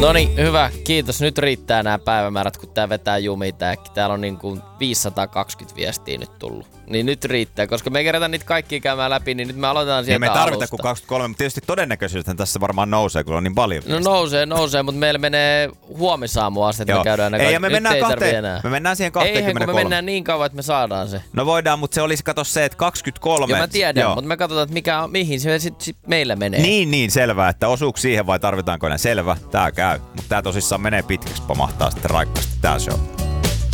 Noniin, hyvä. Kiitos. Nyt riittää nämä päivämäärät, kun tää vetää jumitääkki. Täällä on niin kuin 520 viestiä nyt tullut. Niin nyt riittää, koska me kerätään niitä kaikkia käymään läpi, niin nyt me aloitetaan sieltä alusta. Me tarvitaan kuin 23, mutta tietysti todennäköisyyttä tässä varmaan nousee, kun on niin paljon. No nousee, mutta meillä menee huomisaamuun asti, että me käydään ei, me mennään enää. Me mennään siihen 23. Eihän, kun me mennään niin kauan, että me saadaan se. No voidaan, mutta se olisi, kato se, että 23. Joo, mä tiedän, mutta me katsotaan, että mihin se sit meillä menee. Niin, selvä, että osuuko siihen vai tarvitaanko ne? Selvä, tää käy. Mutta tää tosissaan menee pitkäksi, pamahtaa sitten raikkaasti tää show.